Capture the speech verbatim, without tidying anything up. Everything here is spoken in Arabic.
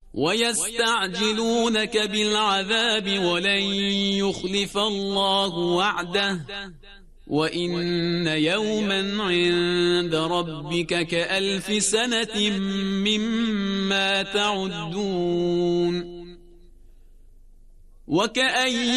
ويستعجلونك بالعذاب ولن يخلف الله وعده وإن يوما عند ربك كألف سنة مما تعدون وكأي